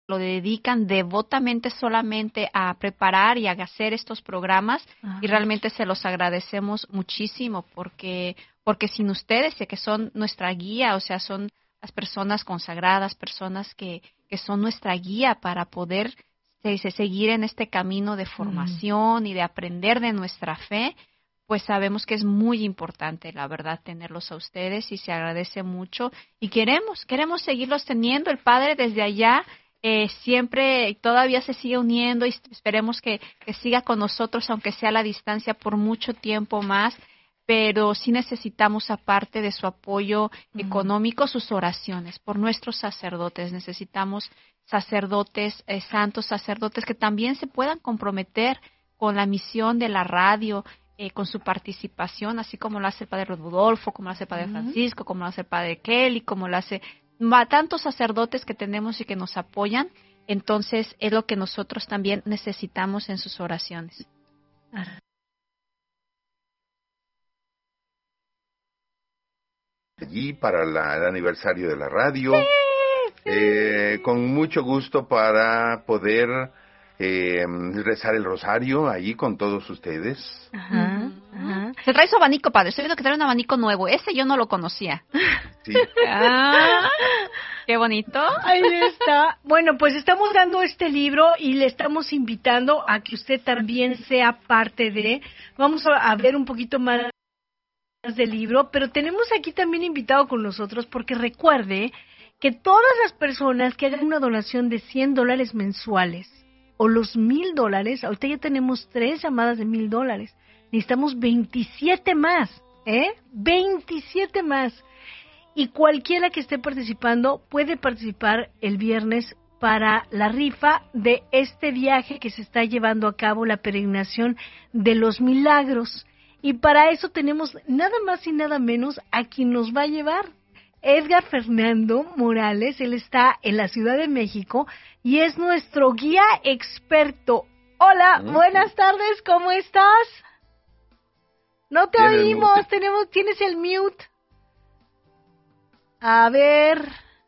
lo dedican devotamente solamente a preparar y a hacer estos programas. Ajá. Y realmente se los agradecemos muchísimo porque sin ustedes, que son nuestra guía, o sea, son las personas consagradas, personas que son nuestra guía para poder seguir en este camino de formación y de aprender de nuestra fe, pues sabemos que es muy importante, la verdad, tenerlos a ustedes y se agradece mucho. Y queremos seguirlos teniendo. El Padre desde allá siempre todavía se sigue uniendo y esperemos que siga con nosotros, aunque sea a la distancia, por mucho tiempo más. Pero sí necesitamos, aparte de su apoyo económico, sus oraciones por nuestros sacerdotes. Necesitamos sacerdotes, santos sacerdotes, que también se puedan comprometer con la misión de la radio, con su participación, así como lo hace el Padre Rodolfo, como lo hace el Padre Francisco, como lo hace el Padre Kelly, como lo hace tantos sacerdotes que tenemos y que nos apoyan. Entonces, es lo que nosotros también necesitamos en sus oraciones. Allí para el aniversario de la radio, sí. Con mucho gusto para poder rezar el rosario ahí con todos ustedes. Ajá, ajá. Se trae su abanico, padre. Estoy viendo que trae un abanico nuevo. Ese yo no lo conocía. Sí. Qué bonito. Ahí está. Bueno, pues estamos dando este libro y le estamos invitando a que usted también sea parte de. Vamos a ver un poquito más del libro, pero tenemos aquí también invitado con nosotros porque recuerde que todas las personas que hagan una donación de $100 mensuales o los $1,000, ahorita ya tenemos 3 llamadas de $1,000, necesitamos 27 más, 27 más, y cualquiera que esté participando puede participar el viernes para la rifa de este viaje que se está llevando a cabo, la peregrinación de los milagros. Y para eso tenemos nada más y nada menos a quien nos va a llevar, Edgar Fernando Morales. Él está en la Ciudad de México y es nuestro guía experto. Hola, buenas tardes, ¿cómo estás? No te oímos, tienes el mute. A ver,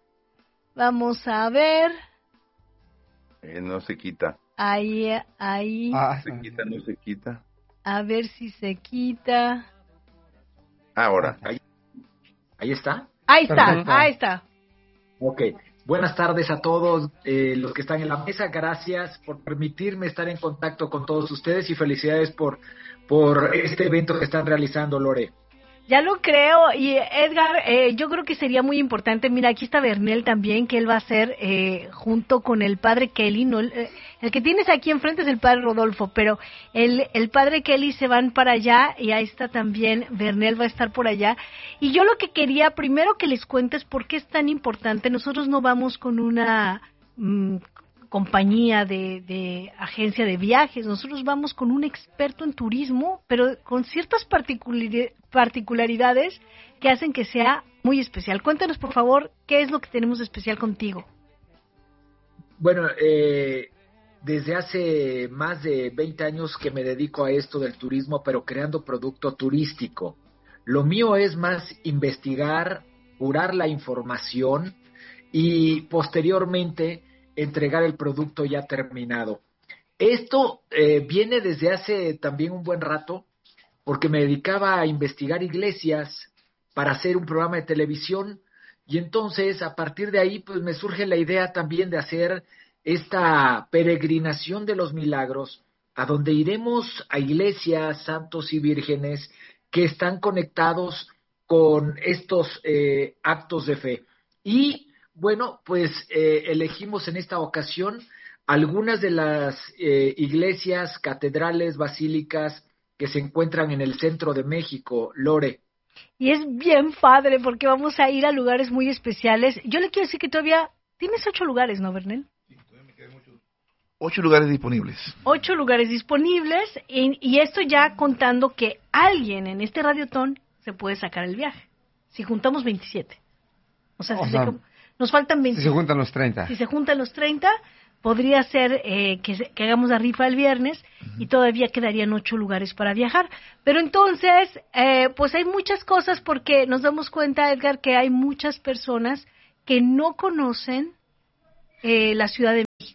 vamos a ver. No se quita. Ahí. No se quita. A ver si se quita. Ahora. Ahí está. Ahí está. Ok. Buenas tardes a todos los que están en la mesa. Gracias por permitirme estar en contacto con todos ustedes y felicidades por este evento que están realizando, Lore. Ya lo creo. Y Edgar, yo creo que sería muy importante. Mira, aquí está Bernel también, que él va a hacer junto con el padre Kelly. No, el que tienes aquí enfrente es el padre Rodolfo, pero el padre Kelly se van para allá y ahí está también. Bernel va a estar por allá. Y yo lo que quería primero que les cuentes por qué es tan importante. Nosotros no vamos con una compañía de agencia de viajes, nosotros vamos con un experto en turismo, pero con ciertas particularidades que hacen que sea muy especial. Cuéntanos, por favor, qué es lo que tenemos de especial contigo. Bueno, desde hace más de 20 años que me dedico a esto del turismo, pero creando producto turístico. Lo mío es más investigar, curar la información y posteriormente entregar el producto ya terminado. Esto viene desde hace también un buen rato, porque me dedicaba a investigar iglesias para hacer un programa de televisión, y entonces a partir de ahí pues me surge la idea también de hacer esta peregrinación de los milagros, a donde iremos a iglesias, santos y vírgenes que están conectados con estos actos de fe. Y bueno, pues elegimos en esta ocasión algunas de las iglesias, catedrales, basílicas que se encuentran en el centro de México, Lore. Y es bien padre porque vamos a ir a lugares muy especiales. Yo le quiero decir que todavía tienes 8 lugares, ¿no, Bernel? Sí, todavía me quedan 8 lugares disponibles. 8 lugares disponibles y esto ya contando que alguien en este Radiotón se puede sacar el viaje. Si juntamos 27. O sea, nos faltan 20. Si se juntan los 30. Si se juntan los 30, podría ser que hagamos la rifa el viernes y todavía quedarían 8 lugares para viajar. Pero entonces, pues hay muchas cosas porque nos damos cuenta, Edgar, que hay muchas personas que no conocen la Ciudad de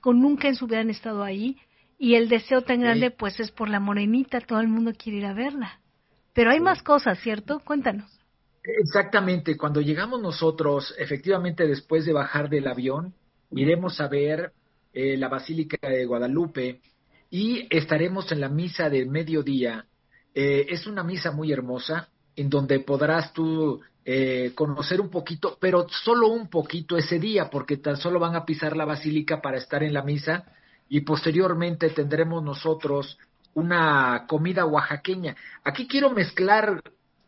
México nunca en su vida han estado ahí, y el deseo tan grande pues es por la Morenita, todo el mundo quiere ir a verla. Pero hay más cosas, ¿cierto? Cuéntanos. Exactamente, cuando llegamos nosotros, efectivamente después de bajar del avión, iremos a ver la Basílica de Guadalupe y estaremos en la misa del mediodía. Es una misa muy hermosa en donde podrás tú conocer un poquito, pero solo un poquito ese día, porque tan solo van a pisar la basílica para estar en la misa y posteriormente tendremos nosotros una comida oaxaqueña. Aquí quiero mezclar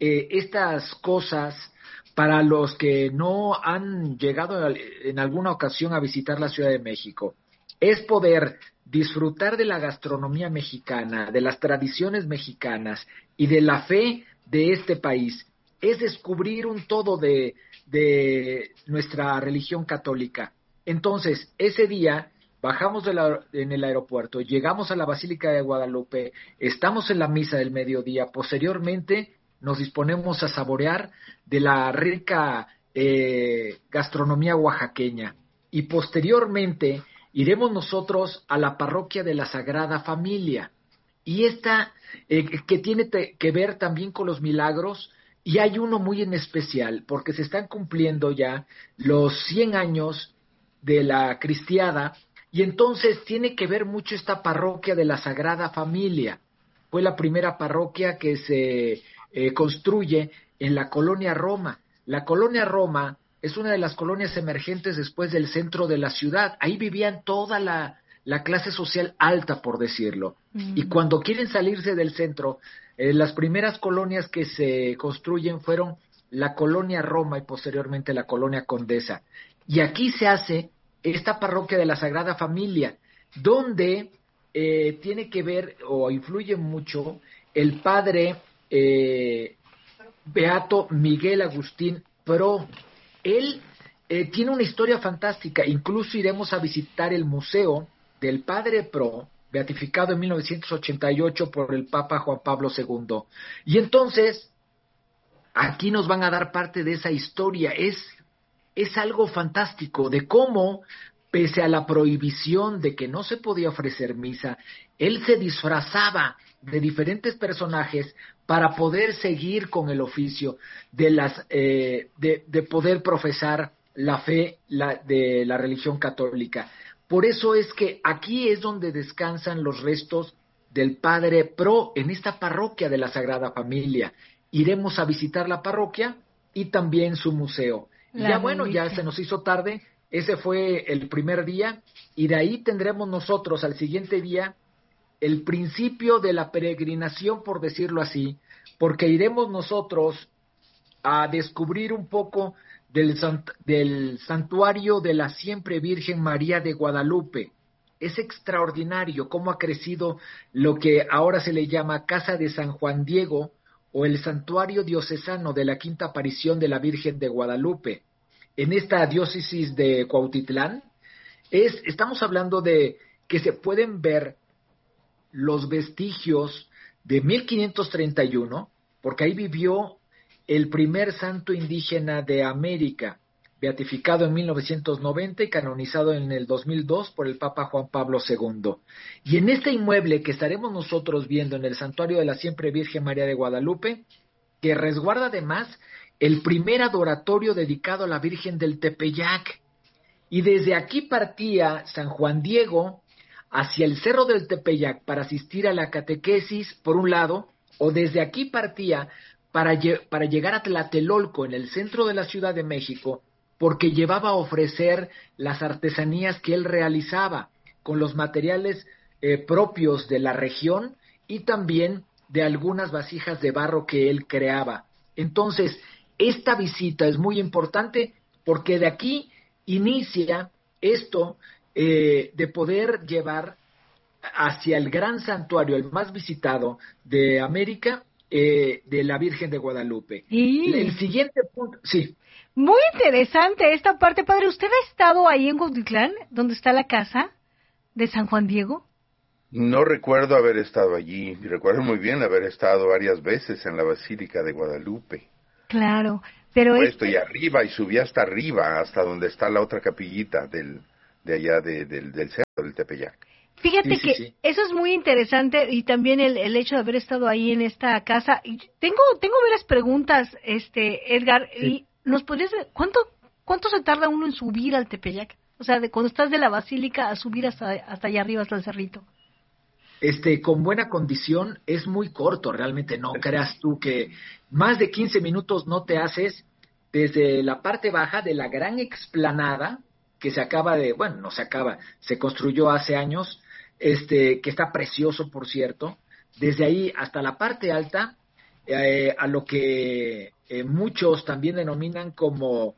estas cosas para los que no han llegado en alguna ocasión a visitar la Ciudad de México. Es poder disfrutar de la gastronomía mexicana, de las tradiciones mexicanas y de la fe de este país. Es descubrir un todo de nuestra religión católica. Entonces, ese día bajamos en el aeropuerto, llegamos a la Basílica de Guadalupe, estamos en la misa del mediodía, posteriormente nos disponemos a saborear de la rica gastronomía oaxaqueña y posteriormente iremos nosotros a la parroquia de la Sagrada Familia y esta que tiene que ver también con los milagros y hay uno muy en especial porque se están cumpliendo ya los 100 años de la cristiada y entonces tiene que ver mucho esta parroquia de la Sagrada Familia. Fue la primera parroquia que se construye en la colonia Roma. La colonia Roma es una de las colonias emergentes después del centro de la ciudad. Ahí vivían toda la clase social alta, por decirlo. Y cuando quieren salirse del centro, las primeras colonias que se construyen fueron la colonia Roma y posteriormente la colonia Condesa. Y aquí se hace esta parroquia de la Sagrada Familia, donde tiene que ver o influye mucho el padre Beato Miguel Agustín Pro. Él tiene una historia fantástica, incluso iremos a visitar el museo del padre Pro, beatificado en 1988 por el Papa Juan Pablo II. Y entonces, aquí nos van a dar parte de esa historia. Es algo fantástico de cómo, pese a la prohibición de que no se podía ofrecer misa, él se disfrazaba de diferentes personajes para poder seguir con el oficio de poder profesar la fe de la religión católica. Por eso es que aquí es donde descansan los restos del padre Pro en esta parroquia de la Sagrada Familia. Iremos a visitar la parroquia y también su museo. Ya se nos hizo tarde. Ese fue el primer día y de ahí tendremos nosotros al siguiente día el principio de la peregrinación, por decirlo así, porque iremos nosotros a descubrir un poco del santuario de la Siempre Virgen María de Guadalupe. Es extraordinario cómo ha crecido lo que ahora se le llama Casa de San Juan Diego o el santuario diocesano de la Quinta Aparición de la Virgen de Guadalupe. En esta diócesis de Cuautitlán, estamos hablando de que se pueden ver los vestigios de 1531, porque ahí vivió el primer santo indígena de América, beatificado en 1990 y canonizado en el 2002 por el Papa Juan Pablo II. Y en este inmueble que estaremos nosotros viendo en el santuario de la Siempre Virgen María de Guadalupe, que resguarda además el primer adoratorio dedicado a la Virgen del Tepeyac. Y desde aquí partía San Juan Diego hacia el Cerro del Tepeyac para asistir a la catequesis, por un lado, o desde aquí partía para llegar a Tlatelolco, en el centro de la Ciudad de México, porque llevaba a ofrecer las artesanías que él realizaba con los materiales propios de la región y también de algunas vasijas de barro que él creaba. Entonces, esta visita es muy importante porque de aquí inicia esto de poder llevar hacia el gran santuario, el más visitado de América, de la Virgen de Guadalupe. El siguiente punto, sí. Muy interesante esta parte, padre. ¿Usted ha estado ahí en Cuautitlán, donde está la casa de San Juan Diego? No recuerdo haber estado allí, recuerdo muy bien haber estado varias veces en la Basílica de Guadalupe. Claro, pero estoy arriba y subí hasta arriba, hasta donde está la otra capillita del de allá del cerro del Tepeyac. Fíjate Sí, que sí. eso es muy interesante y también el hecho de haber estado ahí en esta casa. Y tengo varias preguntas, Edgar, Sí. y nos podrías ¿cuánto se tarda uno en subir al Tepeyac? O sea, de cuando estás de la Basílica a subir hasta allá arriba, hasta el cerrito. Con buena condición es muy corto, realmente no creas tú que más de 15 minutos no te haces desde la parte baja de la gran explanada que no se acaba, se construyó hace años, que está precioso, por cierto, desde ahí hasta la parte alta, a lo que muchos también denominan como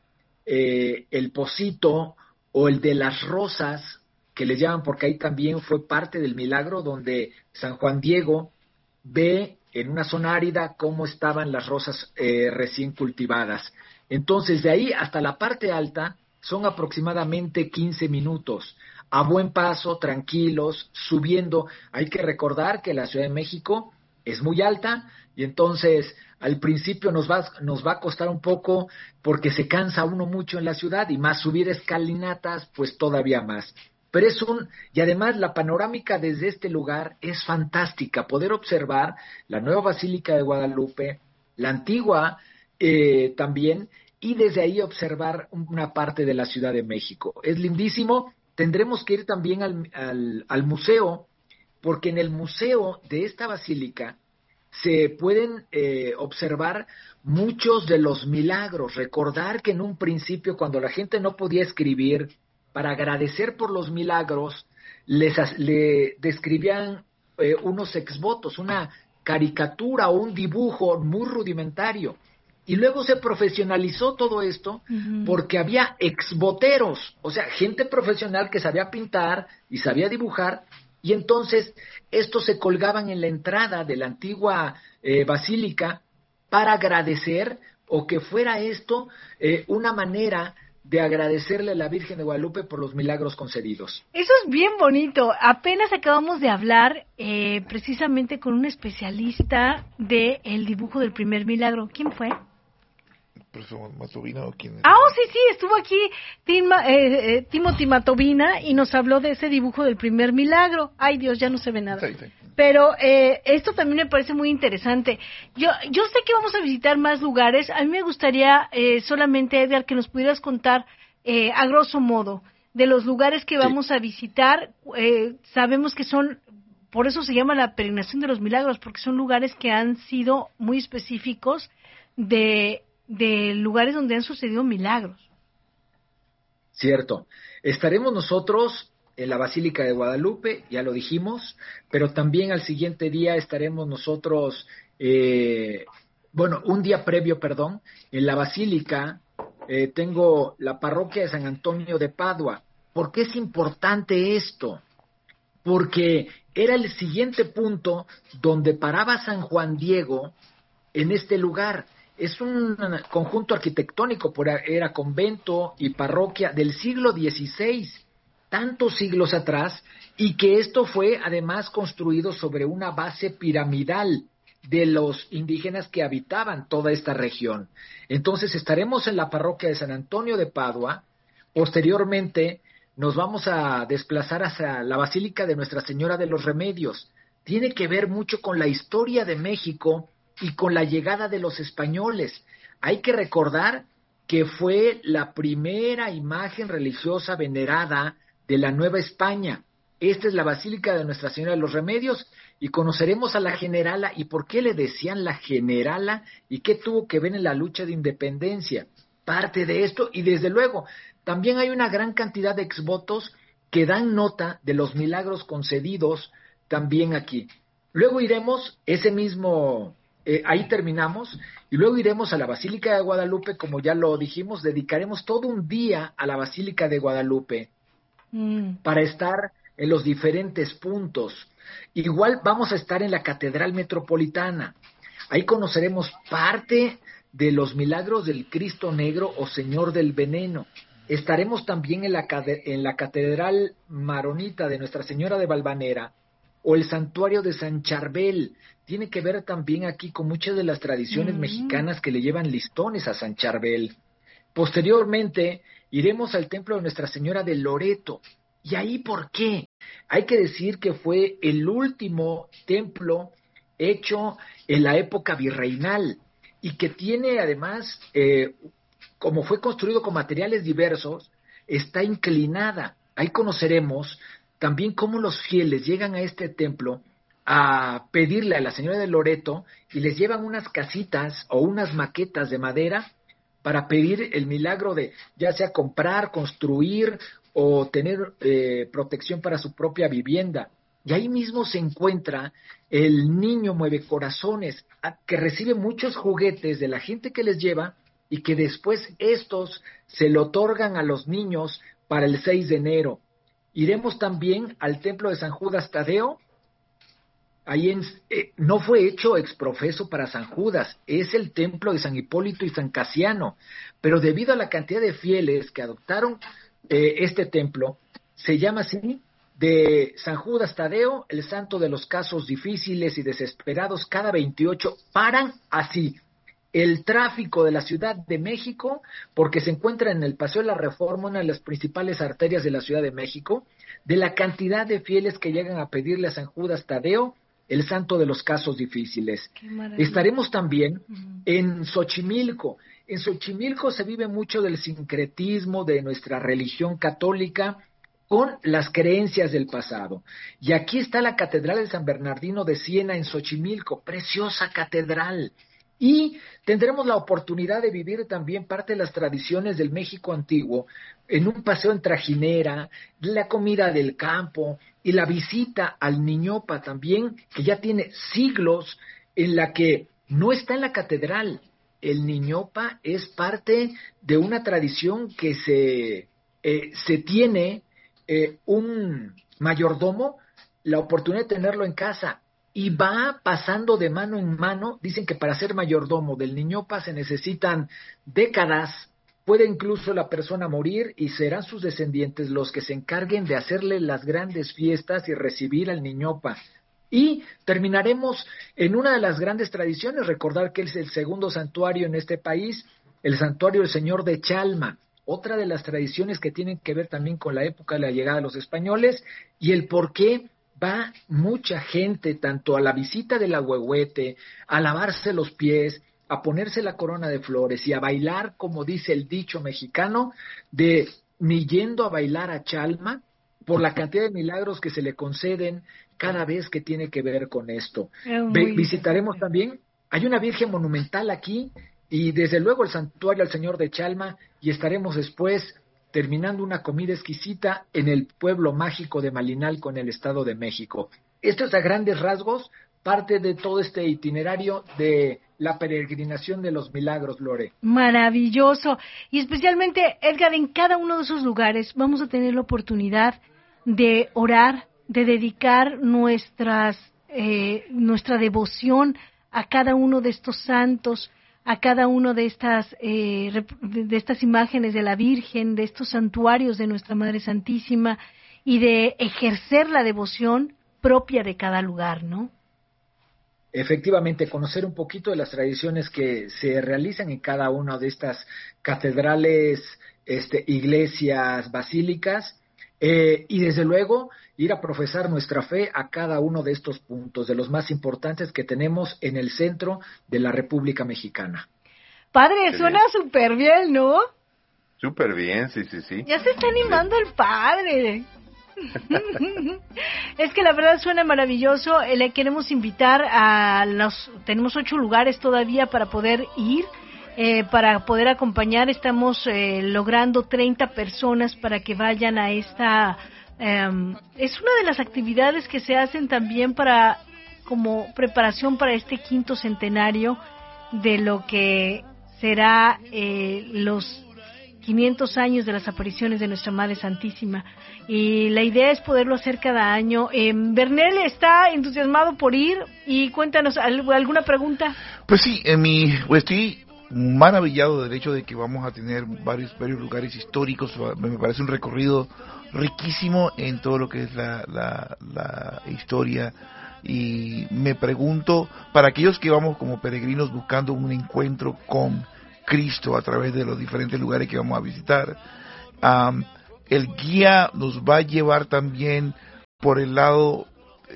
el Pocito o el de las Rosas, que le llaman porque ahí también fue parte del milagro donde San Juan Diego ve en una zona árida cómo estaban las rosas recién cultivadas. Entonces, de ahí hasta la parte alta son aproximadamente 15 minutos, a buen paso, tranquilos, subiendo. Hay que recordar que la Ciudad de México es muy alta y entonces al principio nos va a costar un poco porque se cansa uno mucho en la ciudad y más subir escalinatas, pues todavía más. Pero y además la panorámica desde este lugar es fantástica, poder observar la nueva Basílica de Guadalupe, la antigua también, y desde ahí observar una parte de la Ciudad de México. Es lindísimo. Tendremos que ir también al museo, porque en el museo de esta basílica se pueden observar muchos de los milagros. Recordar que en un principio, cuando la gente no podía escribir, para agradecer por los milagros, le describían unos exvotos, una caricatura o un dibujo muy rudimentario. Y luego se profesionalizó todo esto porque había exvoteros, o sea, gente profesional que sabía pintar y sabía dibujar, y entonces estos se colgaban en la entrada de la antigua basílica para agradecer, o que fuera esto una manera de agradecerle a la Virgen de Guadalupe por los milagros concedidos. Eso es bien bonito. Apenas acabamos de hablar precisamente con un especialista del dibujo del primer milagro. ¿Quién fue? ¿Profesor Matovina o quién es? Sí, estuvo aquí Timothy Matovina y nos habló de ese dibujo del primer milagro. Ay, Dios, ya no se ve nada. Sí. Pero esto también me parece muy interesante. Yo sé que vamos a visitar más lugares. A mí me gustaría solamente, Edgar, que nos pudieras contar a grosso modo de los lugares que vamos a visitar. Sabemos que por eso se llama la peregrinación de los milagros, porque son lugares que han sido muy específicos de lugares donde han sucedido milagros. Cierto. Estaremos nosotros en la Basílica de Guadalupe, ya lo dijimos, pero también al siguiente día estaremos nosotros, un día previo, en la Basílica. Tengo la parroquia de San Antonio de Padua. ¿Por qué es importante esto? Porque era el siguiente punto donde paraba San Juan Diego en este lugar. Es un conjunto arquitectónico, era convento y parroquia del siglo XVI, tantos siglos atrás, y que esto fue además construido sobre una base piramidal de los indígenas que habitaban toda esta región. Entonces estaremos en la parroquia de San Antonio de Padua. Posteriormente nos vamos a desplazar hacia la Basílica de Nuestra Señora de los Remedios. Tiene que ver mucho con la historia de México y con la llegada de los españoles. Hay que recordar que fue la primera imagen religiosa venerada de la Nueva España. Esta es la Basílica de Nuestra Señora de los Remedios, y conoceremos a la generala y por qué le decían la generala y qué tuvo que ver en la lucha de independencia. Parte de esto, y desde luego también hay una gran cantidad de exvotos que dan nota de los milagros concedidos también aquí. Luego iremos ahí terminamos, y luego iremos a la Basílica de Guadalupe. Como ya lo dijimos, dedicaremos todo un día a la Basílica de Guadalupe para estar en los diferentes puntos. Igual vamos a estar en la Catedral Metropolitana. Ahí conoceremos parte de los milagros del Cristo Negro o Señor del Veneno. Estaremos también en la Catedral Maronita de Nuestra Señora de Valvanera, o el Santuario de San Charbel. Tiene que ver también aquí con muchas de las tradiciones mexicanas que le llevan listones a San Charbel. Posteriormente iremos al templo de Nuestra Señora de Loreto. ¿Y ahí por qué? Hay que decir que fue el último templo hecho en la época virreinal y que tiene además, como fue construido con materiales diversos, está inclinada. Ahí conoceremos también cómo los fieles llegan a este templo a pedirle a la Señora de Loreto y les llevan unas casitas o unas maquetas de madera para pedir el milagro de ya sea comprar, construir o tener protección para su propia vivienda. Y ahí mismo se encuentra el niño mueve corazones, que recibe muchos juguetes de la gente que les lleva y que después estos se lo otorgan a los niños para el 6 de enero. Iremos también al templo de San Judas Tadeo. Ahí no fue hecho exprofeso para San Judas, es el templo de San Hipólito y San Casiano, pero debido a la cantidad de fieles que adoptaron este templo, se llama así, de San Judas Tadeo, el santo de los casos difíciles y desesperados. Cada 28 paran así el tráfico de la Ciudad de México, porque se encuentra en el Paseo de la Reforma, una de las principales arterias de la Ciudad de México, de la cantidad de fieles que llegan a pedirle a San Judas Tadeo, el santo de los casos difíciles. Estaremos también en Xochimilco. En Xochimilco se vive mucho del sincretismo de nuestra religión católica con las creencias del pasado. Y aquí está la Catedral de San Bernardino de Siena en Xochimilco, preciosa catedral. Y tendremos la oportunidad de vivir también parte de las tradiciones del México antiguo en un paseo en trajinera, la comida del campo y la visita al Niñopa también, que ya tiene siglos, en la que no está en la catedral. El Niñopa es parte de una tradición que se tiene un mayordomo, la oportunidad de tenerlo en casa, y va pasando de mano en mano. Dicen que para ser mayordomo del Niñopa se necesitan décadas, puede incluso la persona morir y serán sus descendientes los que se encarguen de hacerle las grandes fiestas y recibir al Niñopa. Y terminaremos en una de las grandes tradiciones, recordar que es el segundo santuario en este país, el santuario del Señor de Chalma, otra de las tradiciones que tienen que ver también con la época de la llegada de los españoles y el por qué va mucha gente tanto a la visita del Ahuehuete, a lavarse los pies, a ponerse la corona de flores y a bailar, como dice el dicho mexicano, de ni yendo a bailar a Chalma, por la cantidad de milagros que se le conceden cada vez que tiene que ver con esto. Visitaremos también, hay una Virgen monumental aquí, y desde luego el santuario al Señor de Chalma, y estaremos después terminando una comida exquisita en el pueblo mágico de Malinalco, en el Estado de México. Esto es a grandes rasgos parte de todo este itinerario de la peregrinación de los milagros, Lore. Maravilloso. Y especialmente, Edgar, en cada uno de esos lugares vamos a tener la oportunidad de orar, de dedicar nuestra devoción a cada uno de estos santos, a cada uno de estas imágenes de la Virgen, de estos santuarios de nuestra Madre Santísima, y de ejercer la devoción propia de cada lugar, ¿no? Efectivamente, conocer un poquito de las tradiciones que se realizan en cada una de estas catedrales, iglesias, basílicas, y desde luego ir a profesar nuestra fe a cada uno de estos puntos, de los más importantes que tenemos en el centro de la República Mexicana. Padre, suena súper bien, ¿no? Súper bien, sí. Ya se está animando el padre. Es que la verdad suena maravilloso. Le queremos invitar tenemos 8 lugares todavía para poder ir, para poder acompañar. Estamos logrando 30 personas para que vayan a esta. Es una de las actividades que se hacen también como preparación para este 5º centenario de lo que será los 500 años de las apariciones de nuestra Madre Santísima, y la idea es poderlo hacer cada año. Bernel está entusiasmado por ir, y cuéntanos, ¿alguna pregunta? Pues sí, estoy maravillado del hecho de que vamos a tener varios lugares históricos. Me parece un recorrido riquísimo en todo lo que es la historia, y me pregunto, para aquellos que vamos como peregrinos buscando un encuentro con Cristo a través de los diferentes lugares que vamos a visitar, ¿el guía nos va a llevar también por el lado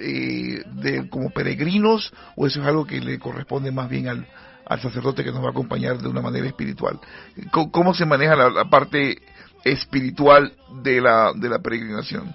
de como peregrinos, o eso es algo que le corresponde más bien al sacerdote que nos va a acompañar de una manera espiritual? ¿Cómo se maneja la parte espiritual de la peregrinación?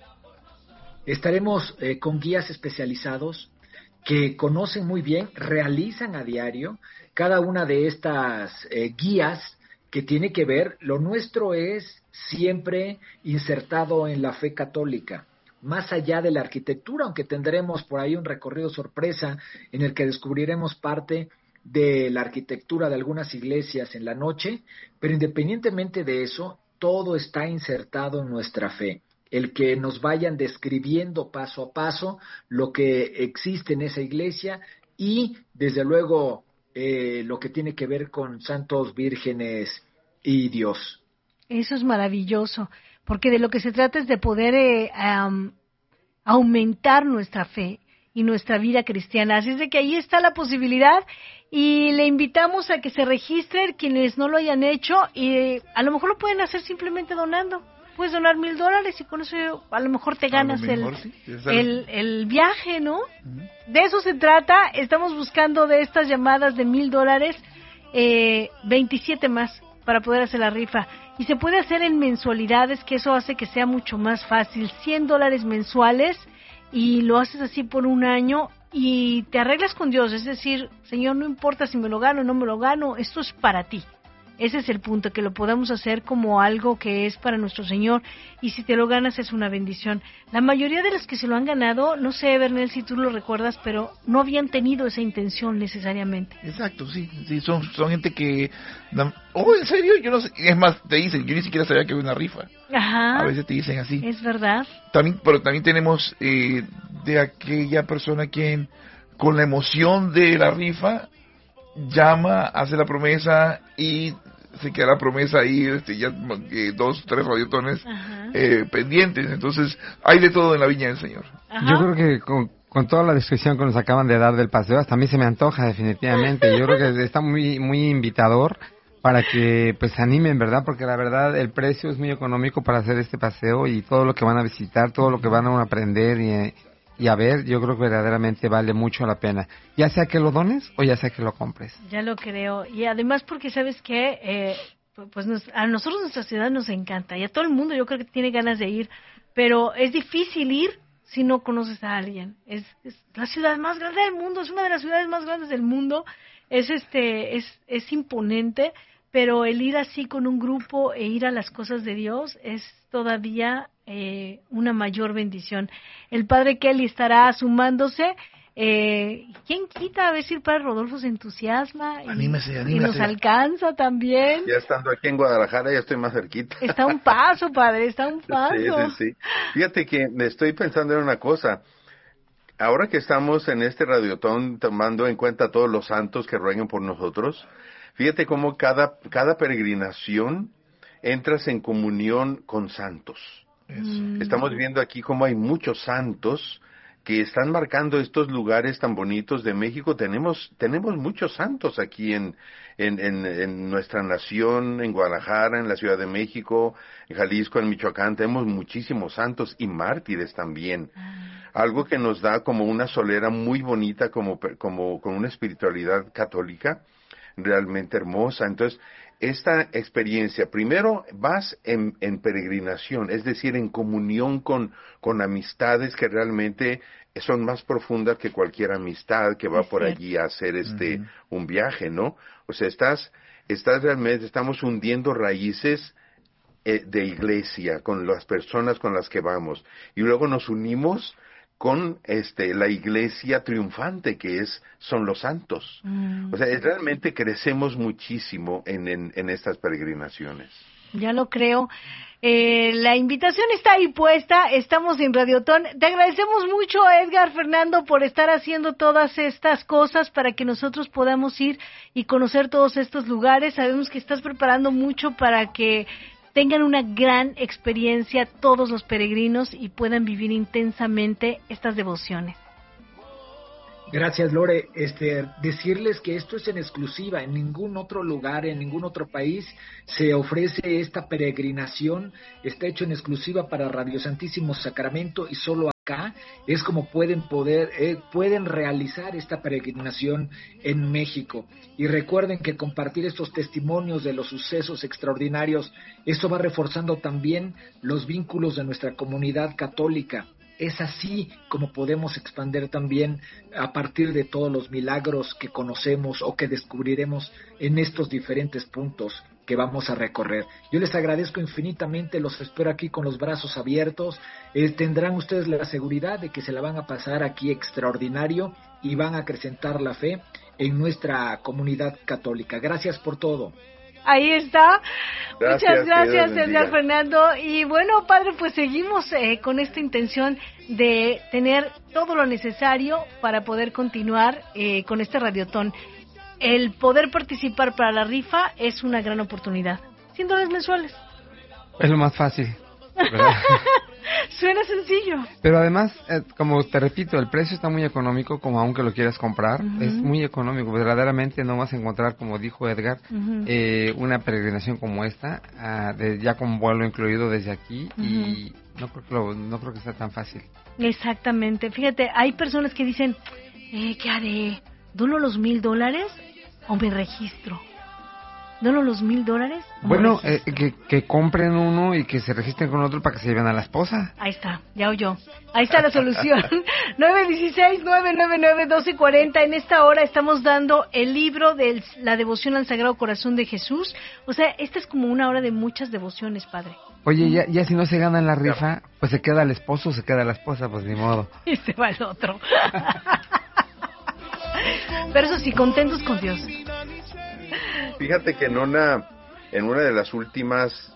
Estaremos con guías especializados que conocen muy bien, realizan a diario cada una de estas guías que tiene que ver. Lo nuestro es siempre insertado en la fe católica, más allá de la arquitectura, aunque tendremos por ahí un recorrido sorpresa en el que descubriremos parte de la arquitectura de algunas iglesias en la noche, pero independientemente de eso, todo está insertado en nuestra fe. El que nos vayan describiendo paso a paso lo que existe en esa iglesia y, desde luego, lo que tiene que ver con santos, vírgenes y Dios. Eso es maravilloso, porque de lo que se trata es de poder aumentar nuestra fe y nuestra vida cristiana. Así es de que ahí está la posibilidad y le invitamos a que se registren quienes no lo hayan hecho y a lo mejor lo pueden hacer simplemente donando. Puedes donar $1,000 y con eso a lo mejor te ganas el viaje, ¿no? Uh-huh. De eso se trata. Estamos buscando de estas llamadas de $1,000, 27 más para poder hacer la rifa. Y se puede hacer en mensualidades, que eso hace que sea mucho más fácil. $100 mensuales y lo haces así por un año y te arreglas con Dios. Es decir, Señor, no importa si me lo gano o no me lo gano, esto es para ti. Ese es el punto, que lo podamos hacer como algo que es para nuestro Señor, y si te lo ganas es una bendición. La mayoría de los que se lo han ganado, no sé, Bernel, si tú lo recuerdas, pero no habían tenido esa intención necesariamente. Exacto, sí, son gente que... Oh, ¿en serio? Yo no sé, es más, te dicen, yo ni siquiera sabía que había una rifa. Ajá. A veces te dicen así. Es verdad. Pero también tenemos de aquella persona quien, con la emoción de la rifa, llama, hace la promesa y se queda la promesa ahí, ya 2, 3 radiotones pendientes. Entonces hay de todo en la viña del Señor. Ajá. Yo creo que con toda la descripción que nos acaban de dar del paseo, hasta a mí se me antoja definitivamente. Yo creo que está muy muy invitador para que pues se animen, ¿verdad? Porque la verdad el precio es muy económico para hacer este paseo, y todo lo que van a visitar, todo lo que van a aprender y a ver, yo creo que verdaderamente vale mucho la pena, ya sea que lo dones o ya sea que lo compres. Ya lo creo, y además porque sabes que pues a nosotros nuestra ciudad nos encanta, y a todo el mundo yo creo que tiene ganas de ir, pero es difícil ir si no conoces a alguien. Es la ciudad más grande del mundo, es una de las ciudades más grandes del mundo, es imponente, pero el ir así con un grupo e ir a las cosas de Dios es todavía una mayor bendición. El padre Kelly estará sumándose. ¿Quién quita? A ver si el padre Rodolfo se entusiasma anímese. Y nos alcanza también. Ya estando aquí en Guadalajara ya estoy más cerquita. Está un paso, padre, está un paso. Sí. Fíjate que me estoy pensando en una cosa. Ahora que estamos en este radiotón tomando en cuenta a todos los santos que rueguen por nosotros, fíjate cómo cada peregrinación entras en comunión con santos. Estamos viendo aquí cómo hay muchos santos que están marcando estos lugares tan bonitos de México. Tenemos muchos santos aquí en nuestra nación, en Guadalajara, en la Ciudad de México, en Jalisco, en Michoacán. Tenemos muchísimos santos y mártires también. Algo que nos da como una solera muy bonita, como con una espiritualidad católica realmente hermosa. Entonces, esta experiencia, primero vas en peregrinación, es decir, en comunión con amistades que realmente son más profundas que cualquier amistad que va por allí a hacer un viaje, ¿no? O sea, estás realmente, estamos hundiendo raíces de iglesia con las personas con las que vamos, y luego nos unimos con la iglesia triunfante que son los santos. O sea, realmente crecemos muchísimo en estas peregrinaciones. Ya lo creo. La invitación está ahí puesta, estamos en Radiotón. Te agradecemos mucho, Edgar, Fernando, por estar haciendo todas estas cosas para que nosotros podamos ir y conocer todos estos lugares. Sabemos que estás preparando mucho para que tengan una gran experiencia todos los peregrinos y puedan vivir intensamente estas devociones. Gracias, Lore. Decirles que esto es en exclusiva, en ningún otro lugar, en ningún otro país se ofrece esta peregrinación, está hecho en exclusiva para Radio Santísimo Sacramento y solo acá es como pueden realizar esta peregrinación en México. Y recuerden que compartir estos testimonios de los sucesos extraordinarios, eso va reforzando también los vínculos de nuestra comunidad católica. Es así como podemos expandir también a partir de todos los milagros que conocemos o que descubriremos en estos diferentes puntos que vamos a recorrer. Yo les agradezco infinitamente, los espero aquí con los brazos abiertos. Tendrán ustedes la seguridad de que se la van a pasar aquí extraordinario y van a acrecentar la fe en nuestra comunidad católica. Gracias por todo. Ahí está. Gracias, Muchas gracias, Dios bendiga. señor Fernando. Y bueno, padre, pues seguimos con esta intención de tener todo lo necesario para poder continuar con este radiotón. El poder participar para la rifa es una gran oportunidad. $100 mensuales. Es lo más fácil, ¿verdad? Suena sencillo. Pero además, como te repito, el precio está muy económico, como aunque lo quieras comprar, es muy económico. Verdaderamente no vas a encontrar, como dijo Edgar, una peregrinación como esta, ya con vuelo incluido desde aquí, y no creo que sea tan fácil. Exactamente. Fíjate, hay personas que dicen, ¿qué haré? ¿Dono los $1,000 o me registro? ¿Dono los $1,000? Bueno, que compren uno y que se registren con otro para que se lleven a la esposa. Ahí está, ya oyó. Ahí está la solución. 916-999-1240. En esta hora estamos dando el libro de la devoción al Sagrado Corazón de Jesús. O sea, esta es como una hora de muchas devociones, padre. Oye, ya si no se gana en la rifa, pues se queda el esposo o se queda la esposa, pues ni modo. Y se va el otro. Pero eso sí, contentos con Dios. Fíjate que en una de las últimas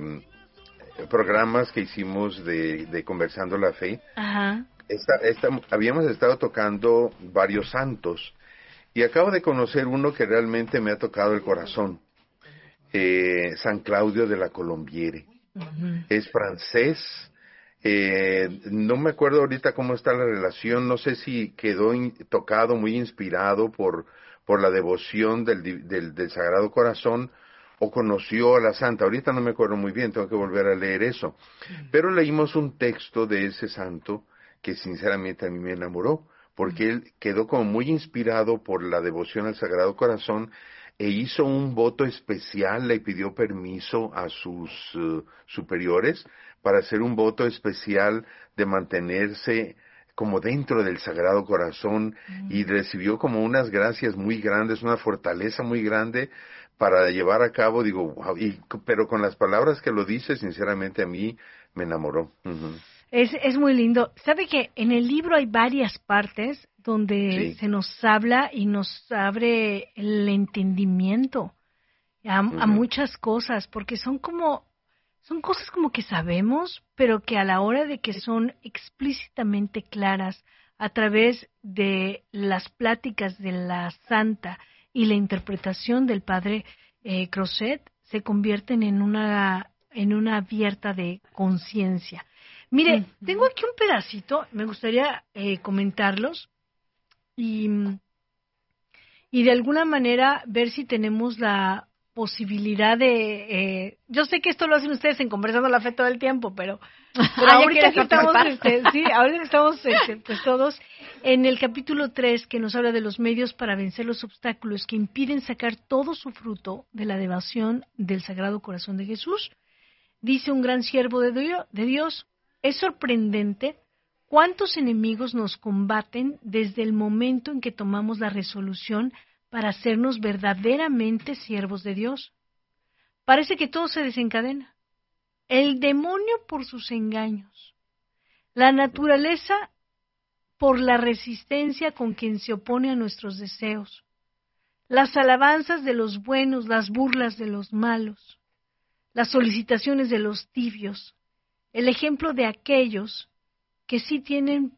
programas que hicimos de Conversando la Fe, Ajá. habíamos estado tocando varios santos y acabo de conocer uno que realmente me ha tocado el corazón, San Claudio de la Colombiere. Es francés, no me acuerdo ahorita cómo está la relación, no sé si quedó tocado, muy inspirado por la devoción del Sagrado Corazón, o conoció a la Santa. Ahorita no me acuerdo muy bien, tengo que volver a leer eso. Pero leímos un texto de ese santo que sinceramente a mí me enamoró, porque él quedó como muy inspirado por la devoción al Sagrado Corazón e hizo un voto especial, le pidió permiso a sus superiores para hacer un voto especial de mantenerse como dentro del Sagrado Corazón, y recibió como unas gracias muy grandes, una fortaleza muy grande para llevar a cabo, digo, wow, pero con las palabras que lo dice, sinceramente a mí me enamoró. Es muy lindo. ¿Sabe que en el libro hay varias partes donde se nos habla y nos abre el entendimiento a muchas cosas, porque son cosas como que sabemos, pero que a la hora de que son explícitamente claras a través de las pláticas de la Santa y la interpretación del Padre Crozet, se convierten en una abierta de conciencia. Mire, tengo aquí un pedacito, me gustaría comentarlos y de alguna manera ver si tenemos la posibilidad de... yo sé que esto lo hacen ustedes en Conversando la Fe todo el tiempo, pero ahorita que estamos, ahorita que estamos pues todos en el capítulo 3, que nos habla de los medios para vencer los obstáculos que impiden sacar todo su fruto de la devoción del Sagrado Corazón de Jesús, dice un gran siervo de Dios, es sorprendente cuántos enemigos nos combaten desde el momento en que tomamos la resolución para hacernos verdaderamente siervos de Dios. Parece que todo se desencadena. El demonio por sus engaños, la naturaleza por la resistencia con quien se opone a nuestros deseos, las alabanzas de los buenos, las burlas de los malos, las solicitaciones de los tibios, el ejemplo de aquellos que se tienen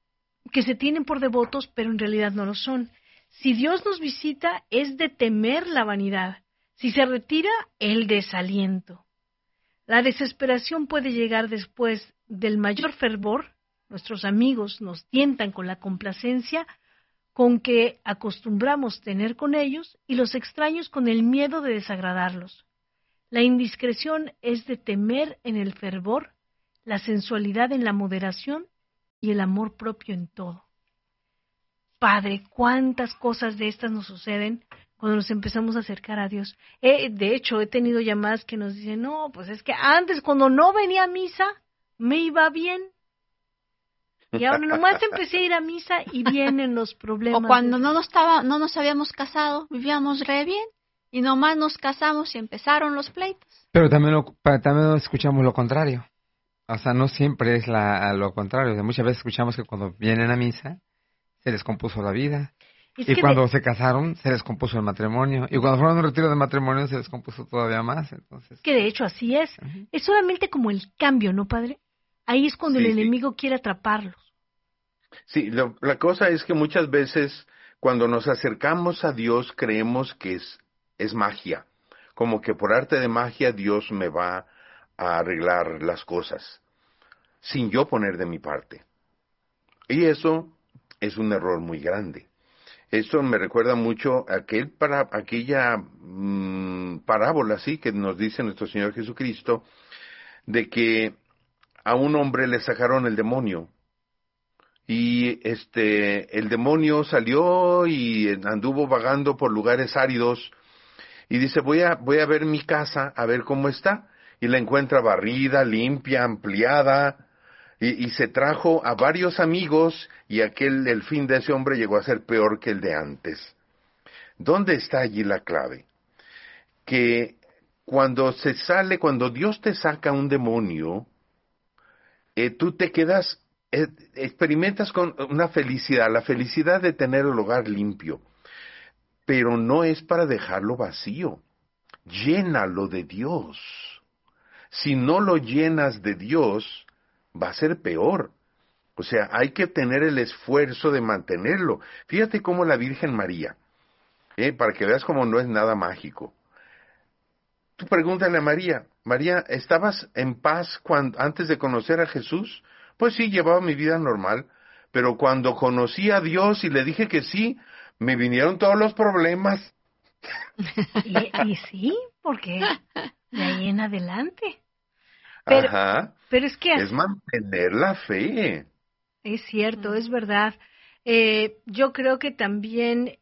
por devotos, pero en realidad no lo son. Si Dios nos visita, es de temer la vanidad. Si se retira, el desaliento. La desesperación puede llegar después del mayor fervor. Nuestros amigos nos tientan con la complacencia, con que acostumbramos tener con ellos y los extraños con el miedo de desagradarlos. La indiscreción es de temer en el fervor, la sensualidad en la moderación y el amor propio en todo. Padre, cuántas cosas de estas nos suceden cuando nos empezamos a acercar a Dios. De hecho, he tenido llamadas que nos dicen, no, pues es que antes cuando no venía a misa, me iba bien. Y ahora nomás empecé a ir a misa y vienen los problemas. O cuando no nos habíamos casado, vivíamos re bien y nomás nos casamos y empezaron los pleitos. Pero también escuchamos lo contrario. O sea, no siempre es lo contrario. Muchas veces escuchamos que cuando vienen a misa se les compuso la vida. Y cuando se casaron se les compuso el matrimonio. Y cuando fueron a un retiro de matrimonio se les compuso todavía más. Entonces, que de hecho así es. Uh-huh. Es solamente como el cambio, ¿no, padre? Ahí es cuando el enemigo quiere atraparlos. Sí, la cosa es que muchas veces cuando nos acercamos a Dios creemos que es magia. Como que por arte de magia Dios me va a arreglar las cosas, sin yo poner de mi parte. Y eso es un error muy grande. Esto me recuerda mucho a aquella parábola, sí, que nos dice nuestro Señor Jesucristo, de que a un hombre le sacaron el demonio. Y el demonio salió y anduvo vagando por lugares áridos y dice, voy a ver mi casa, a ver cómo está. Y la encuentra barrida, limpia, ampliada, y se trajo a varios amigos, y el fin de ese hombre llegó a ser peor que el de antes. ¿Dónde está allí la clave? Que cuando Dios te saca un demonio, tú te quedas, experimentas con una felicidad, la felicidad de tener el hogar limpio, pero no es para dejarlo vacío. Llénalo de Dios. Si no lo llenas de Dios, va a ser peor. O sea, hay que tener el esfuerzo de mantenerlo. Fíjate cómo la Virgen María, para que veas cómo no es nada mágico. Tú pregúntale a María, María, ¿estabas en paz antes de conocer a Jesús? Pues sí, llevaba mi vida normal, pero cuando conocí a Dios y le dije que sí, me vinieron todos los problemas. Y sí, porque de ahí en adelante. Pero es que es mantener la fe. Es cierto, es verdad. Yo creo que también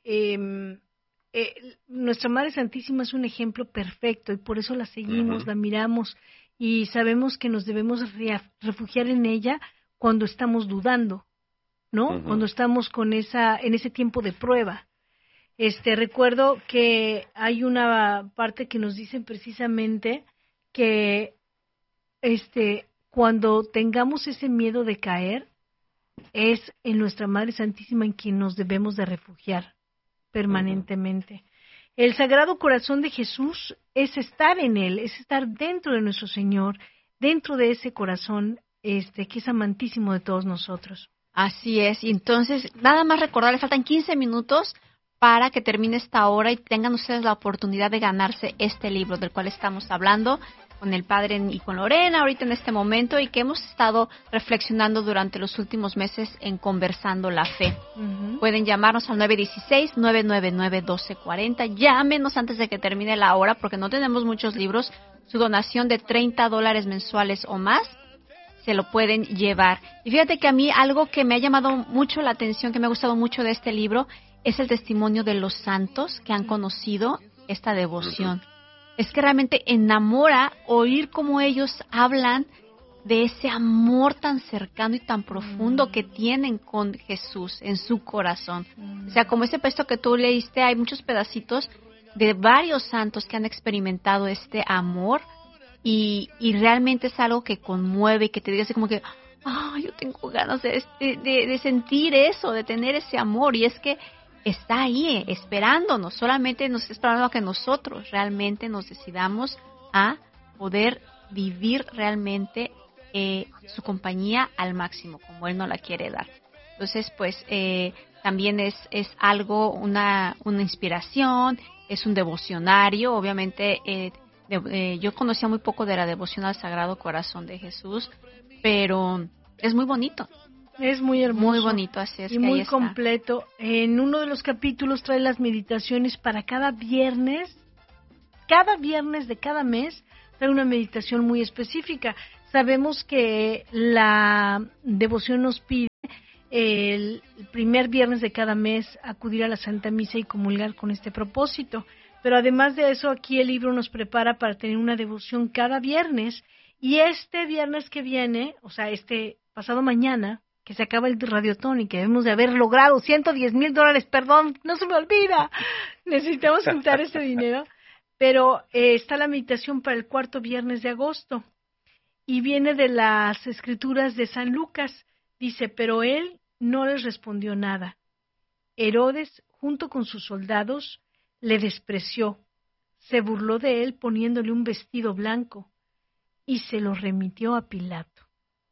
nuestra Madre Santísima es un ejemplo perfecto y por eso la seguimos, la miramos y sabemos que nos debemos refugiar en ella cuando estamos dudando, ¿no? Cuando estamos en ese tiempo de prueba. Recuerdo que hay una parte que nos dicen precisamente que cuando tengamos ese miedo de caer, es en nuestra Madre Santísima en quien nos debemos de refugiar permanentemente. El Sagrado Corazón de Jesús es estar en Él, es estar dentro de nuestro Señor, dentro de ese corazón que es amantísimo de todos nosotros. Así es, y entonces nada más recordar, le faltan 15 minutos para que termine esta hora y tengan ustedes la oportunidad de ganarse este libro del cual estamos hablando con el Padre y con Lorena ahorita en este momento y que hemos estado reflexionando durante los últimos meses en Conversando la Fe. Pueden llamarnos al 916-999-1240. Llámenos antes de que termine la hora porque no tenemos muchos libros. Su donación de $30 mensuales o más se lo pueden llevar. Y fíjate que a mí algo que me ha llamado mucho la atención, que me ha gustado mucho de este libro, es el testimonio de los santos que han conocido esta devoción. Es que realmente enamora oír cómo ellos hablan de ese amor tan cercano y tan profundo que tienen con Jesús en su corazón. O sea, como ese texto que tú leíste, hay muchos pedacitos de varios santos que han experimentado este amor y realmente es algo que conmueve y que te dice así como que, yo tengo ganas de sentir eso, de tener ese amor. Y es que está ahí esperándonos, solamente nos está esperando a que nosotros realmente nos decidamos a poder vivir realmente su compañía al máximo, como Él nos la quiere dar. Entonces, pues, también es algo, una inspiración, es un devocionario, obviamente, yo conocía muy poco de la devoción al Sagrado Corazón de Jesús, pero es muy bonito. Es muy hermoso. Muy bonito, así es. Y que muy ahí está. completo. En uno de los capítulos trae las meditaciones para cada viernes. Cada viernes de cada mes trae una meditación muy específica. Sabemos que la devoción nos pide el primer viernes de cada mes acudir a la Santa Misa y comulgar con este propósito. Pero además de eso, aquí el libro nos prepara para tener una devoción cada viernes. Y este viernes que viene, o sea, este pasado mañana, que se acaba el Radiotón y que debemos de haber logrado $110,000, perdón, no se me olvida. Necesitamos juntar ese dinero. Pero está la meditación para el cuarto viernes de agosto. Y viene de las escrituras de San Lucas. Dice, pero él no les respondió nada. Herodes, junto con sus soldados, le despreció. Se burló de él poniéndole un vestido blanco y se lo remitió a Pilato.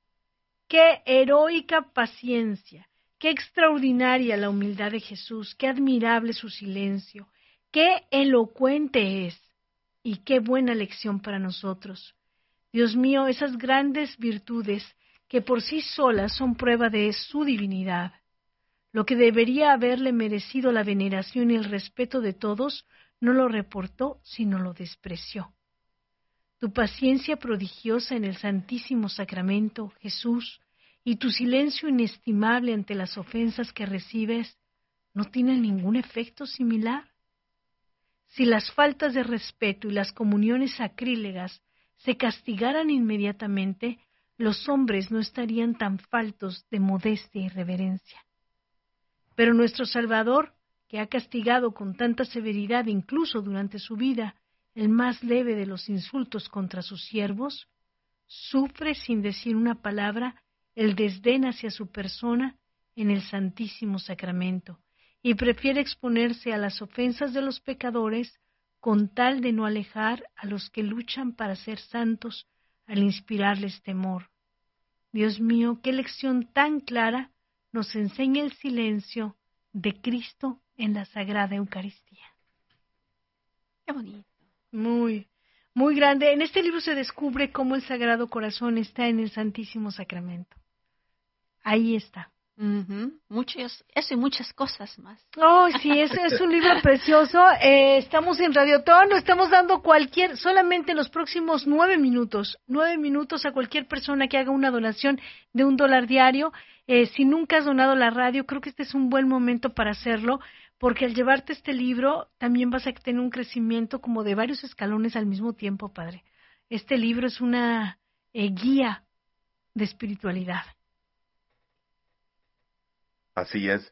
¡Qué heroica paciencia! ¡Qué extraordinaria la humildad de Jesús! ¡Qué admirable su silencio! ¡Qué elocuente es! Y qué buena lección para nosotros. Dios mío, esas grandes virtudes que por sí solas son prueba de su divinidad. Lo que debería haberle merecido la veneración y el respeto de todos, no lo reportó, sino lo despreció. Tu paciencia prodigiosa en el Santísimo Sacramento, Jesús, y tu silencio inestimable ante las ofensas que recibes, ¿no tienen ningún efecto similar? Si las faltas de respeto y las comuniones sacrílegas se castigaran inmediatamente, los hombres no estarían tan faltos de modestia y reverencia. Pero nuestro Salvador, que ha castigado con tanta severidad incluso durante su vida el más leve de los insultos contra sus siervos, sufre sin decir una palabra el desdén hacia su persona en el Santísimo Sacramento y prefiere exponerse a las ofensas de los pecadores con tal de no alejar a los que luchan para ser santos al inspirarles temor. Dios mío, qué lección tan clara nos enseña el silencio de Cristo en la Sagrada Eucaristía. Qué bonito. Muy, muy grande. En este libro se descubre cómo el Sagrado Corazón está en el Santísimo Sacramento. Ahí está. Eso y muchas cosas más. Oh, sí, es un libro precioso. Estamos en Radiotón, lo estamos dando solamente en los próximos 9 minutos a cualquier persona que haga una donación de $1 diario. Si nunca has donado la radio, creo que este es un buen momento para hacerlo, porque al llevarte este libro también vas a tener un crecimiento como de varios escalones al mismo tiempo, Padre. Este libro es una guía de espiritualidad. Así es.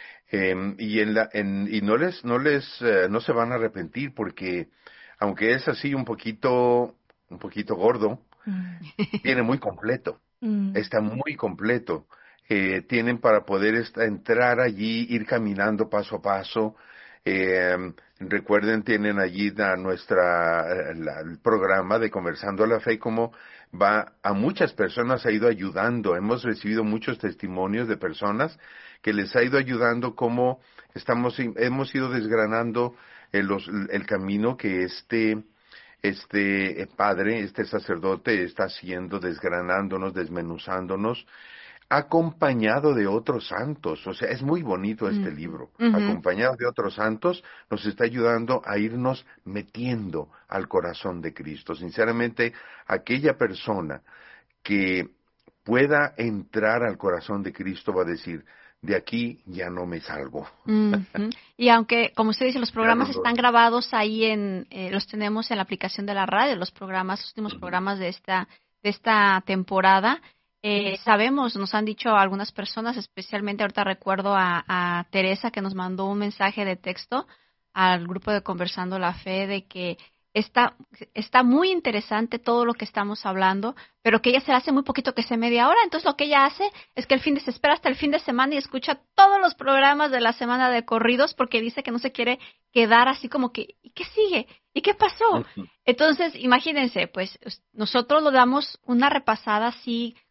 Y no se van a arrepentir porque aunque es así un poquito gordo, viene muy completo. Está muy completo. Tienen para poder entrar allí, ir caminando paso a paso. Recuerden, tienen allí el programa de Conversando a la Fe, como va a muchas personas, ha ido ayudando. Hemos recibido muchos testimonios de personas que les ha ido ayudando, como hemos ido desgranando el camino que este padre, este sacerdote está haciendo, desgranándonos, desmenuzándonos, acompañado de otros santos. O sea, es muy bonito este libro. Acompañado de otros santos, nos está ayudando a irnos metiendo al corazón de Cristo. Sinceramente, aquella persona que pueda entrar al corazón de Cristo va a decir, de aquí ya no me salgo. Y aunque, como usted dice, los programas están grabados ahí los tenemos en la aplicación de la radio, los últimos programas de esta temporada. Sabemos, nos han dicho algunas personas, especialmente ahorita recuerdo a Teresa, que nos mandó un mensaje de texto al grupo de Conversando la Fe, de que está muy interesante todo lo que estamos hablando, pero que ella se hace muy poquito, que sea media hora. Entonces lo que ella hace es que se espera hasta el fin de semana y escucha todos los programas de la semana de corridos, porque dice que no se quiere quedar así como que, ¿y qué sigue? ¿Y qué pasó? Entonces, imagínense, pues nosotros lo damos una repasada así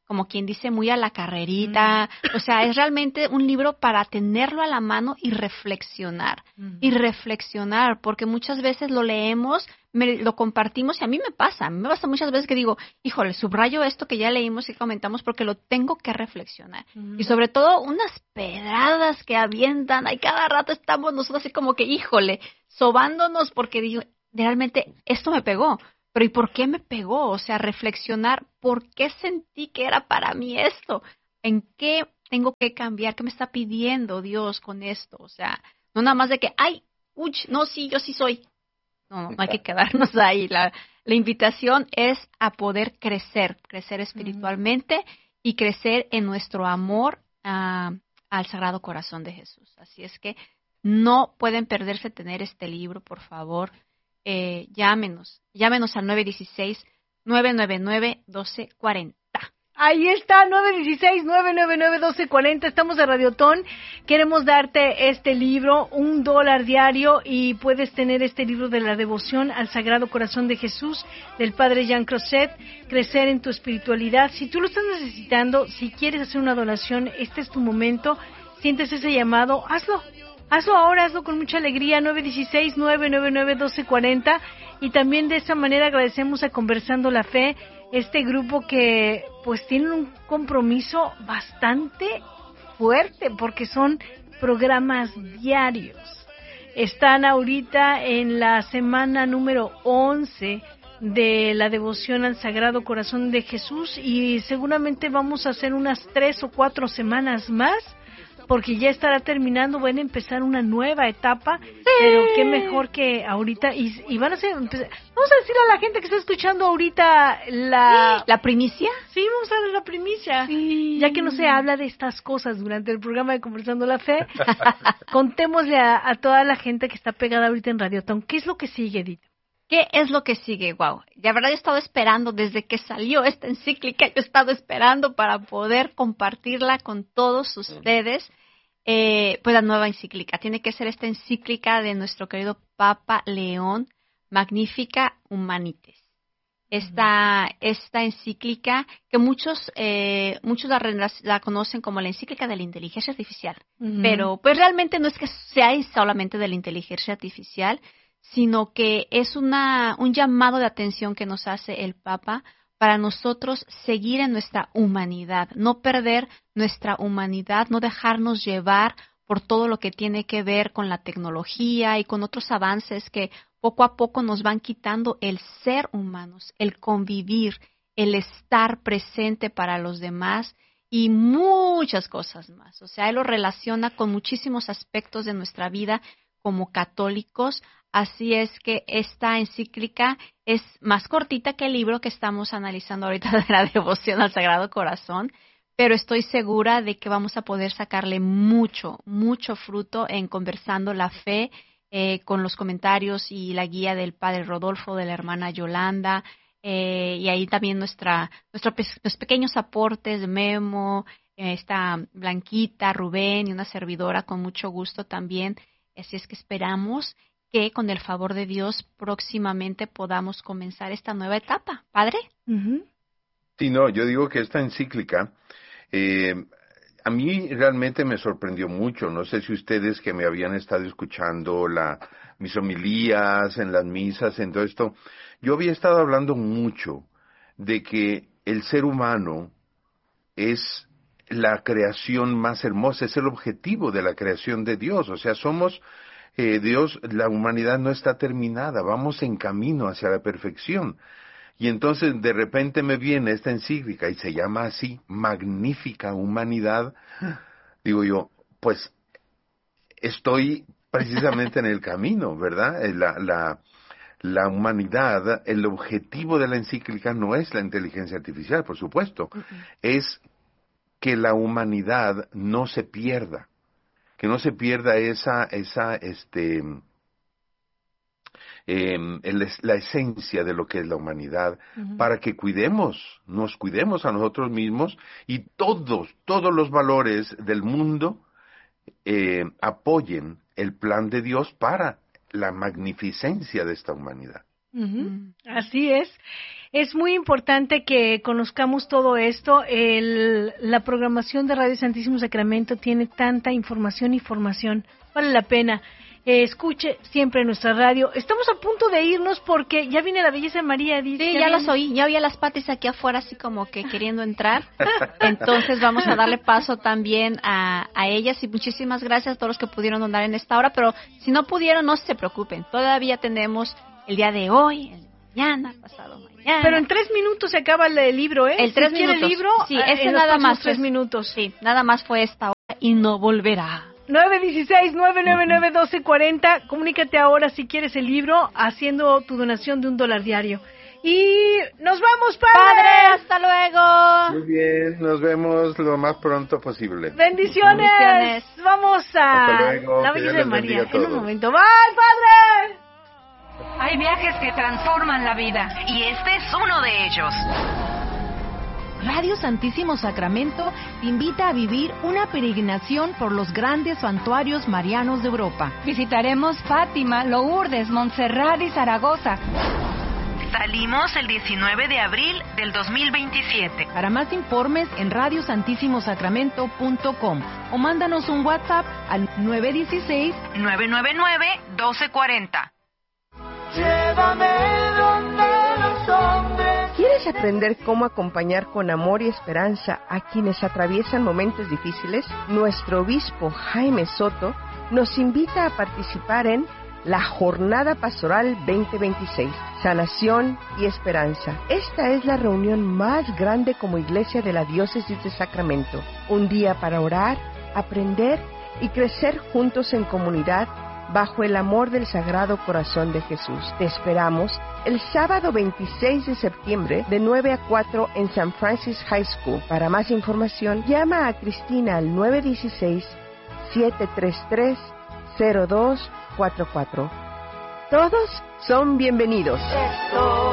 como quien dice, muy a la carrerita. O sea, es realmente un libro para tenerlo a la mano y reflexionar. Y reflexionar, porque muchas veces lo leemos, lo compartimos, y a mí me pasa muchas veces que digo, híjole, subrayo esto que ya leímos y comentamos porque lo tengo que reflexionar. Y sobre todo, unas pedradas que avientan, ahí cada rato estamos nosotros así como que, híjole, sobándonos porque digo, realmente esto me pegó. Pero ¿y por qué me pegó? O sea, reflexionar, ¿por qué sentí que era para mí esto? ¿En qué tengo que cambiar? ¿Qué me está pidiendo Dios con esto? O sea, no nada más de que, ay, no, sí, yo sí soy. No hay que quedarnos ahí. La invitación es a poder crecer espiritualmente y crecer en nuestro amor al Sagrado Corazón de Jesús. Así es que no pueden perderse tener este libro, por favor. Llámenos al 916-999-1240. Ahí está, 916-999-1240. Estamos de Radiotón. Queremos darte este libro, $1 diario, y puedes tener este libro de la devoción al Sagrado Corazón de Jesús, del Padre Jean Crozet, crecer en tu espiritualidad. Si tú lo estás necesitando, si quieres hacer una donación, este es tu momento. Sientes ese llamado, hazlo. Hazlo ahora, hazlo con mucha alegría, 916-999-1240. Y también de esa manera agradecemos a Conversando la Fe, este grupo que pues tiene un compromiso bastante fuerte porque son programas diarios. Están ahorita en la semana número 11 de la devoción al Sagrado Corazón de Jesús y seguramente vamos a hacer unas 3 o 4 semanas más, porque ya estará terminando, van a empezar una nueva etapa, pero qué mejor que ahorita, y van a ser, vamos a decirle a la gente que está escuchando ahorita ¿La primicia? Sí, vamos a dar la primicia, ya que no se habla de estas cosas durante el programa de Conversando la Fe, contémosle a toda la gente que está pegada ahorita en Radiotón, ¿qué es lo que sigue, Edith? ¿Qué es lo que sigue? Wow, de verdad he estado esperando desde que salió esta encíclica, yo he estado esperando para poder compartirla con todos ustedes. Pues la nueva encíclica, tiene que ser esta encíclica de nuestro querido Papa León, Magnificat Humanitas. Esta encíclica que muchos la conocen como la encíclica de la inteligencia artificial, pero pues realmente no es que sea solamente de la inteligencia artificial, sino que es un llamado de atención que nos hace el Papa para nosotros seguir en nuestra humanidad, no perder nuestra humanidad, no dejarnos llevar por todo lo que tiene que ver con la tecnología y con otros avances que poco a poco nos van quitando el ser humanos, el convivir, el estar presente para los demás y muchas cosas más. O sea, él lo relaciona con muchísimos aspectos de nuestra vida como católicos. Así es que esta encíclica es más cortita que el libro que estamos analizando ahorita de la devoción al Sagrado Corazón, pero estoy segura de que vamos a poder sacarle mucho fruto en Conversando la Fe, con los comentarios y la guía del Padre Rodolfo, de la hermana Yolanda, y ahí también los pequeños aportes de Memo, esta Blanquita, Rubén y una servidora con mucho gusto también. Así es que esperamos que con el favor de Dios próximamente podamos comenzar esta nueva etapa. ¿Padre? Sí, no, yo digo que esta encíclica a mí realmente me sorprendió mucho. No sé si ustedes que me habían estado escuchando mis homilías en las misas, en todo esto, yo había estado hablando mucho de que el ser humano es la creación más hermosa, es el objetivo de la creación de Dios. O sea, somos Dios, la humanidad no está terminada, vamos en camino hacia la perfección. Y entonces de repente me viene esta encíclica y se llama así, Magnífica Humanidad. Digo yo, pues estoy precisamente en el camino, ¿verdad? La humanidad, el objetivo de la encíclica no es la inteligencia artificial, por supuesto, es que la humanidad no se pierda, que no se pierda la esencia de lo que es la humanidad, para que nos cuidemos a nosotros mismos y todos los valores del mundo apoyen el plan de Dios para la magnificencia de esta humanidad. Así es. Es muy importante que conozcamos todo esto. La programación de Radio Santísimo Sacramento tiene tanta información y formación. Vale la pena. Escuche siempre nuestra radio. Estamos a punto de irnos porque ya viene la belleza de María. Dice, sí, ya las oí. Ya oí a las Patis aquí afuera así como que queriendo entrar. Entonces vamos a darle paso también a ellas y muchísimas gracias a todos los que pudieron donar en esta hora. Pero si no pudieron, no se preocupen. Todavía tenemos el día de hoy, el de mañana, pasado mañana. Pero en 3 minutos se acaba el libro, ¿eh? El 3 si minutos. El libro, sí, ese nada más. 3 minutos. Sí, nada más fue esta hora y no volverá. 916-999-1240. Comunícate ahora si quieres el libro haciendo tu donación de $1 diario. Y nos vamos, padre. Hasta luego. Muy bien, nos vemos lo más pronto posible. Bendiciones. Vamos a la belleza de María en un momento. Bye, padre. Hay viajes que transforman la vida y este es uno de ellos. Radio Santísimo Sacramento te invita a vivir una peregrinación por los grandes santuarios marianos de Europa. Visitaremos Fátima, Lourdes, Montserrat y Zaragoza. Salimos el 19 de abril del 2027. Para más informes en radiosantissimosacramento.com o mándanos un WhatsApp al 916-999-1240. Llévame donde los hombres. ¿Quieres aprender cómo acompañar con amor y esperanza a quienes atraviesan momentos difíciles? Nuestro obispo Jaime Soto nos invita a participar en la Jornada Pastoral 2026, Sanación y Esperanza. Esta es la reunión más grande como iglesia de la Diócesis de Sacramento. Un día para orar, aprender y crecer juntos en comunidad bajo el amor del Sagrado Corazón de Jesús. Te esperamos el sábado 26 de septiembre de 9 a 4 en San Francis High School. Para más información, llama a Cristina al 916-733-0244. Todos son bienvenidos.